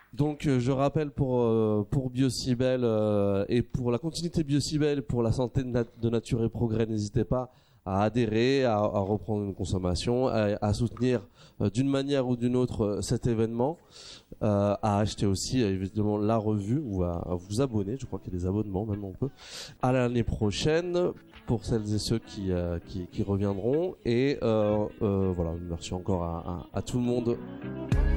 Donc je rappelle pour Biocybelle et pour la continuité Biocybelle, pour la santé de Nature et Progrès, n'hésitez pas à adhérer, à reprendre une consommation, à soutenir d'une manière ou d'une autre cet événement, à acheter aussi évidemment la revue ou à vous abonner. Je crois qu'il y a des abonnements même, on peut. À l'année prochaine pour celles et ceux qui reviendront, et voilà, merci encore à tout le monde.